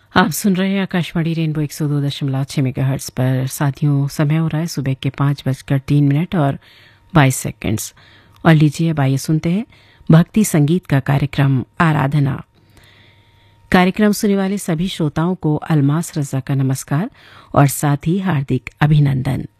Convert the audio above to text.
आप सुन रहे हैं आकाशवाणी रेनबो 102.6 मेगाहर्ट्ज पर। साथियों, समय हो रहा है सुबह के 5:03 और 22 सेकंड्स। और लीजिए अब आइए सुनते हैं भक्ति संगीत का कार्यक्रम आराधना। कार्यक्रम सुनने वाले सभी श्रोताओं को अलमास रजा का नमस्कार और साथ ही हार्दिक अभिनंदन।